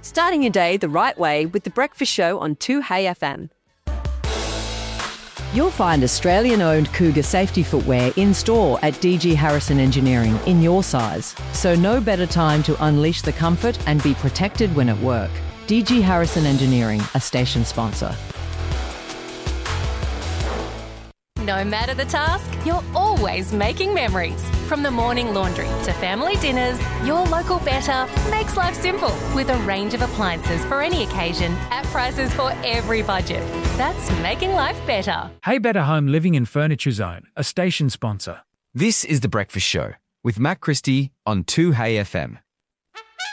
Starting your day the right way with The Breakfast Show on 2Hey FM. You'll find Australian-owned Cougar safety footwear in-store at DG Harrison Engineering in your size. So no better time to unleash the comfort and be protected when at work. DG Harrison Engineering, a station sponsor. No matter the task, you're always making memories. From the morning laundry to family dinners, your local Better makes life simple with a range of appliances for any occasion at prices for every budget. That's making life better. Hey Better Home Living and Furniture Zone, a station sponsor. This is The Breakfast Show with Matt Christie on 2Hey FM.